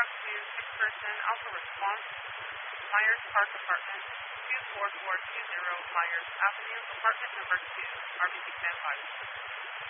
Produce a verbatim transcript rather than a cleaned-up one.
truck two, six person, Alpha response, Myers Park Apartment, two four four two zero Myers Avenue, apartment number two, R B C standby.